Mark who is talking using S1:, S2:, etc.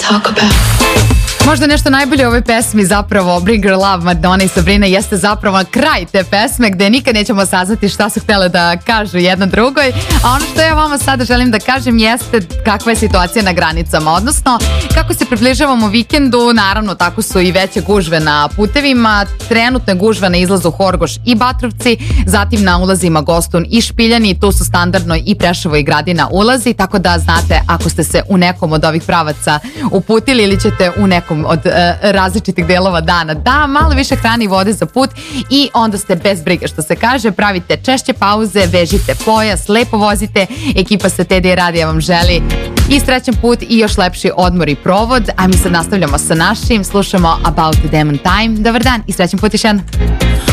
S1: Možda nešto najbolje u ovoj pesmi zapravo Bring Your Love, Madonna i Sabrina, jeste zapravo kraj te pesme gde nikad nećemo saznati šta su htjele da kažu jedna drugoj. A ono što ja vama sada želim da kažem jeste kakva je situacija na granicama, odnosno kako se približavamo vikendu, naravno tako su i veće gužve na putevima, trenutne gužve na izlazu Horgoš i Batrovci, zatim na ulazima Gostun i Špiljani, tu su standardno i Preševo i Gradina ulazi, tako da znate ako ste se u nekom od ovih pravaca uputili ili ćete u nekom od različitih delova dana, da malo više hrane i vode za put i onda ste bez brige što se kaže, pravite češće pauze, vežite pojas, lepo vozite, ekipa sa TD Radija vam želi i srećan put i još lepši odmor i provod, a mi sad nastavljamo sa našim, slušamo About the Demon Time. Dobar dan i srećan put još jednom.